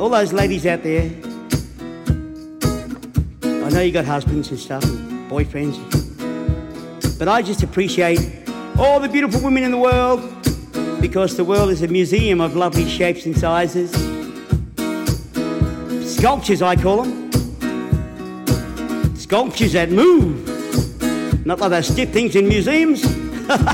all those ladies out there, I know you got husbands and stuff, and boyfriends, but I just appreciate all the beautiful women in the world, because the world is a museum of lovely shapes and sizes. Sculptures, I call them. Sculptures that move. Not like those stiff things in museums.